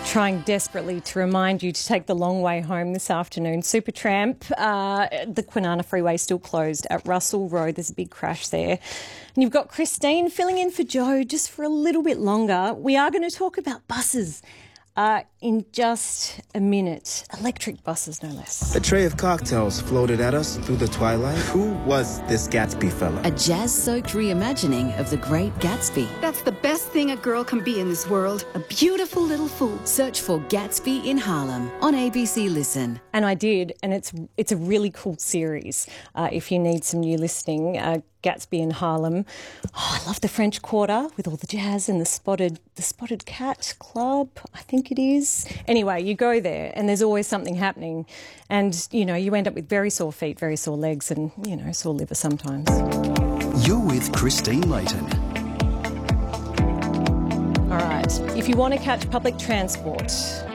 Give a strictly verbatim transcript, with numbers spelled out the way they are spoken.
Trying desperately to remind you to take the long way home this afternoon. Supertramp, uh, the Kwinana Freeway still closed at Russell Road. There's a big crash there. And you've got Christine filling in for Joe just for a little bit longer. We are going to talk about buses uh, in just a minute. Electric buses, no less. A tray of cocktails floated at us through the twilight. Who was this Gatsby fella? A jazz-soaked reimagining of The Great Gatsby. That's the best thing a girl can be in this world. A beautiful little fool. Search for Gatsby in Harlem on A B C Listen. And I did, and it's it's a really cool series. Uh, if you need some new listening, uh, Gatsby in Harlem. Oh, I love the French Quarter with all the jazz and the spotted the Spotted Cat Club, I think it is. Anyway, you go there and there's always something happening, and you know you end up with very sore feet, very sore legs, and you know sore liver sometimes. You're with Christine Layton. All right, if you want to catch public transport,